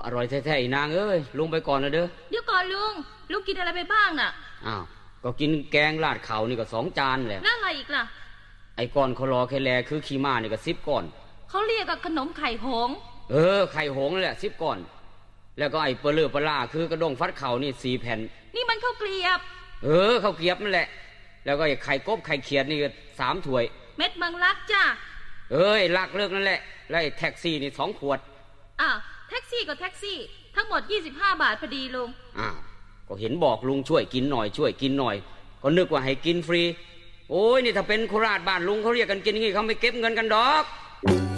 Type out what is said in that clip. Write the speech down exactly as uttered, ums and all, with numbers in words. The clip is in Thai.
อร่อยแท้ๆนางเอ้ยลุงไปก่อนนะเด้อเดี๋ยวก่อนลุงลุงกินอะไรไปบ้างน่ะอ้าวก็กินแกงราดข้าวนี่ก็สองจานแหละแล้วอะไรอีกล่ะไอ้ก้อนคลอแคแลคือขี้ม้านี่ก็สิบก้อนเขาเรียกกับขนมไข่หงเออไข่หงแหละสิบก้อนแล้วก็ไอ้เปลือกปลาคือกระด้งฟัดเข่านี่สี่แผ่นนี่มันข้าวเกลียบเออข้าวเกลียบนั่นแหละแล้วก็ไอ้ไข่กบไข่เขียดนี่ก็สามถ้วยเม็ดมังลักจ้าเอ้ยลักเลิกนั่นแหละแล้วไอ้แท็กซี่นี่สองขวดอ้าวแท็กซี่กับแท็กซี่ทั้งหมดยี่สิบห้าบาทพอดีลุงอ้าวก็เห็นบอกลุงช่วยกินหน่อยช่วยกินหน่อยก็นึกว่าให้กินฟรีโอ้ยนี่ถ้าเป็นโคราชบ้านลุงเขาเรียกกันกินอย่างนี้เขาไม่เก็บเงินกันดอก